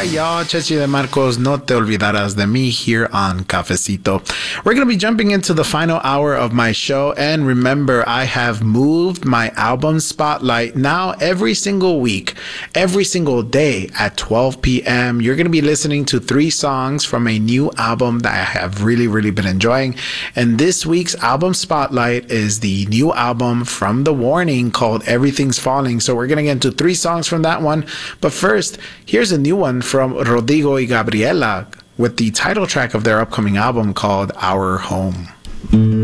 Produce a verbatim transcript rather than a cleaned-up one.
y'all. Chechi de Marcos, No Te Olvidarás de Mi here on Cafecito. We're going to be jumping into the final hour of my show. And remember, I have moved my album spotlight now every single week, every single day at twelve p.m. You're going to be listening to three songs from a new album that I have really, really been enjoying. And this week's album spotlight is the new album from The Warning called Everything's Falling. So we're going to get into three songs from that one. But first, here's a new one from Rodrigo y Gabriela with the title track of their upcoming album called Our Home.